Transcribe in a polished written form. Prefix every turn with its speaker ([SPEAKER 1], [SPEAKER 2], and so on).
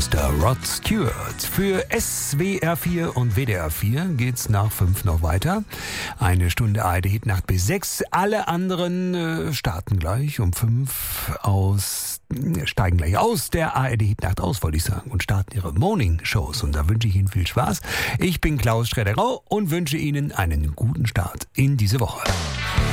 [SPEAKER 1] Mr. Rod Stewart. Für SWR 4 und WDR 4 geht's nach 5 noch weiter. Eine Stunde ARD-Hitnacht bis 6. Alle anderen starten gleich um 5 steigen gleich aus der ARD-Hitnacht aus, wollte ich sagen, und starten ihre Morning-Shows. Und da wünsche ich Ihnen viel Spaß. Ich bin Klaus Schredderau und wünsche Ihnen einen guten Start in diese Woche.